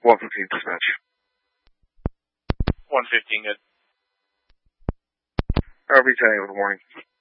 115 dispatch. 115, good. RV 10, good morning.